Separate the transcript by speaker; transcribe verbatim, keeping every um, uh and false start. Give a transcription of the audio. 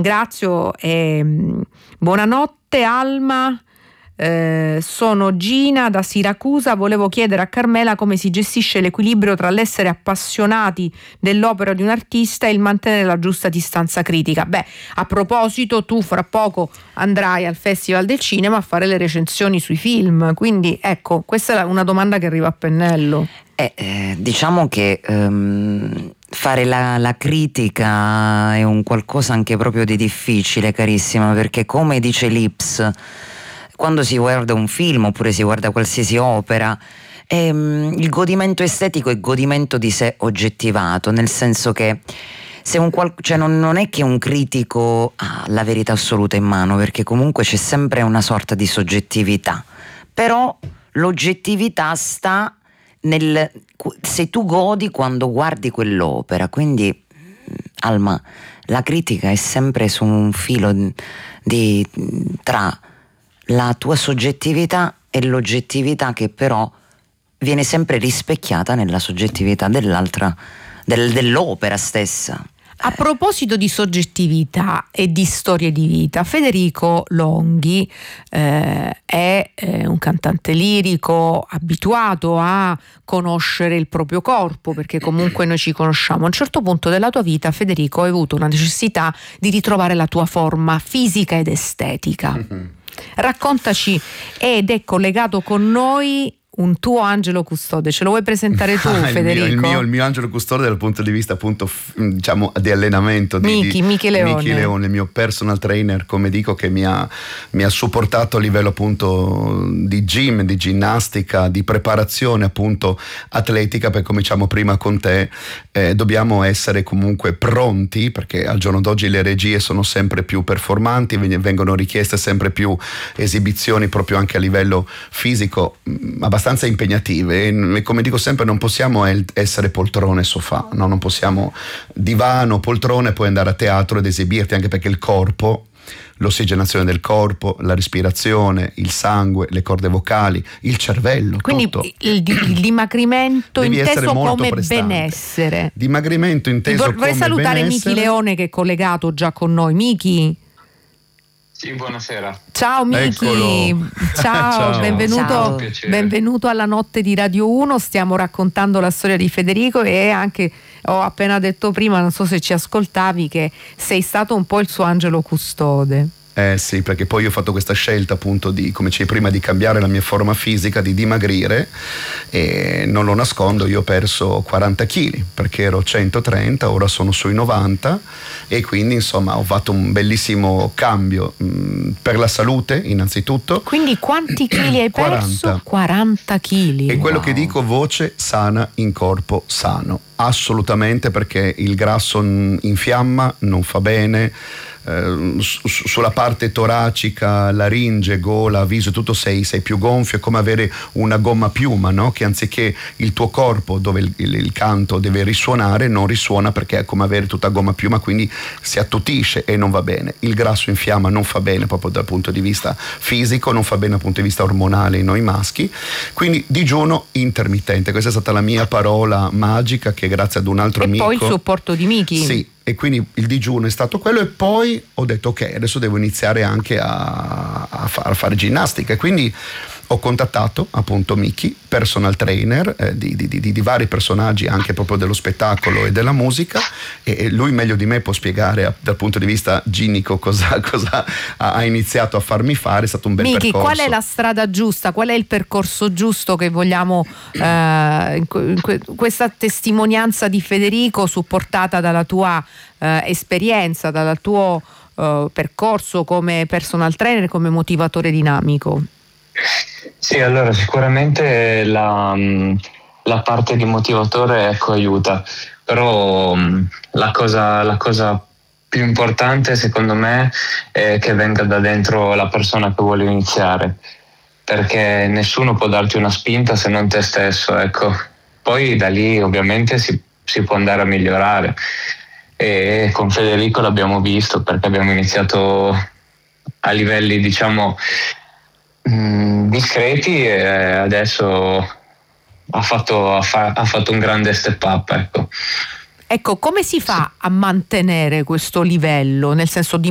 Speaker 1: ringrazio e buonanotte Alma. Eh, sono Gina da Siracusa, volevo chiedere a Carmela come si gestisce l'equilibrio tra l'essere appassionati dell'opera di un artista e il mantenere la giusta distanza critica. Beh, a proposito, tu fra poco andrai al Festival del Cinema a fare le recensioni sui film, quindi ecco, questa è una domanda che arriva a pennello.
Speaker 2: Eh, eh, diciamo che um, fare la, la critica è un qualcosa anche proprio di difficile, carissima, perché come dice Lips, quando si guarda un film oppure si guarda qualsiasi opera, ehm, il godimento estetico è godimento di sé oggettivato, nel senso che se un qual- cioè non, non è che un critico ha la verità assoluta in mano, perché comunque c'è sempre una sorta di soggettività, però l'oggettività sta nel se tu godi quando guardi quell'opera. Quindi Alma, la critica è sempre su un filo di tra la tua soggettività e l'oggettività, che però viene sempre rispecchiata nella soggettività dell'altra, del, dell'opera stessa.
Speaker 1: A proposito di soggettività e di storie di vita, Federico Longhi eh, è eh, un cantante lirico abituato a conoscere il proprio corpo, perché comunque noi ci conosciamo. A un certo punto della tua vita, Federico, hai avuto una necessità di ritrovare la tua forma fisica ed estetica. Mm-hmm. Raccontaci, ed è collegato con noi un tuo angelo custode. Ce lo vuoi presentare tu,
Speaker 3: ah,
Speaker 1: Federico?
Speaker 3: Il mio, il, mio, il mio angelo custode dal punto di vista appunto diciamo di allenamento di
Speaker 1: Miki, Miki Leone.
Speaker 3: Miki Leone, il mio personal trainer, come dico, che mi ha, mi ha supportato a livello appunto di gym, di ginnastica, di preparazione appunto atletica, perché come diciamo prima con te eh, dobbiamo essere comunque pronti, perché al giorno d'oggi le regie sono sempre più performanti, vengono richieste sempre più esibizioni proprio anche a livello fisico abbastanza abbastanza impegnative, e come dico sempre non possiamo essere poltrone e sofà, no? Non possiamo divano, poltrone, poi andare a teatro ed esibirti, anche perché il corpo, l'ossigenazione del corpo, la respirazione, il sangue, le corde vocali, il cervello,
Speaker 1: quindi
Speaker 3: tutto.
Speaker 1: il, il dimagrimento
Speaker 3: Devi
Speaker 1: inteso come
Speaker 3: prestante.
Speaker 1: Benessere.
Speaker 3: Dimagrimento inteso
Speaker 1: Vorrei
Speaker 3: come benessere.
Speaker 1: Vorrei salutare Miki Leone, che è collegato già con noi. Miki.
Speaker 4: Sì, buonasera.
Speaker 1: Ciao Miki. Ciao,
Speaker 3: Ciao.
Speaker 1: benvenuto,
Speaker 2: Ciao.
Speaker 1: benvenuto alla Notte di Radio uno. Stiamo raccontando la storia di Federico, e anche ho appena detto prima, non so se ci ascoltavi, che sei stato un po' il suo angelo custode.
Speaker 3: Eh sì, perché poi io ho fatto questa scelta appunto di, come dicevi prima, di cambiare la mia forma fisica, di dimagrire, e non lo nascondo, io ho perso quaranta chili perché ero centotrenta, ora sono sui novanta, e quindi insomma ho fatto un bellissimo cambio mh, per la salute innanzitutto.
Speaker 1: Quindi quanti chili hai perso? quaranta chili.
Speaker 3: E quello
Speaker 1: wow.
Speaker 3: che dico, voce sana in corpo sano, assolutamente, perché il grasso infiamma, non fa bene. Uh, su, sulla parte toracica, laringe, gola, viso, tutto sei, sei più gonfio, è come avere una gomma piuma, no? Che anziché il tuo corpo dove il, il, il canto deve risuonare, non risuona, perché è come avere tutta gomma piuma, quindi si attutisce e non va bene. Il grasso infiamma, non fa bene proprio dal punto di vista fisico, non fa bene dal punto di vista ormonale in noi maschi, quindi digiuno intermittente. Questa è stata la mia parola magica, che grazie ad un altro
Speaker 1: e
Speaker 3: amico.
Speaker 1: E poi il supporto di Miki.
Speaker 3: Sì. E quindi il digiuno è stato quello, e poi ho detto ok, adesso devo iniziare anche a, a, far, a fare ginnastica, e quindi ho contattato appunto Miki, personal trainer eh, di, di, di, di vari personaggi anche proprio dello spettacolo e della musica, e, e lui meglio di me può spiegare a, dal punto di vista ginnico cosa, cosa ha, ha iniziato a farmi fare. È stato un bel
Speaker 1: Miki,
Speaker 3: percorso.
Speaker 1: qual è la strada giusta, qual è il percorso giusto che vogliamo eh, in, in que, questa testimonianza di Federico, supportata dalla tua eh, esperienza, dal tuo eh, percorso come personal trainer, come motivatore dinamico?
Speaker 4: Sì, allora sicuramente la, la parte di motivatore, ecco, aiuta, però la cosa, la cosa più importante secondo me è che venga da dentro la persona che vuole iniziare, perché nessuno può darti una spinta se non te stesso, ecco. Poi da lì ovviamente si, si può andare a migliorare, e con Federico l'abbiamo visto, perché abbiamo iniziato a livelli diciamo mh, discreti, e adesso ha fatto, ha, fa, ha fatto un grande step up, ecco.
Speaker 1: Ecco, come si fa a mantenere questo livello, nel senso di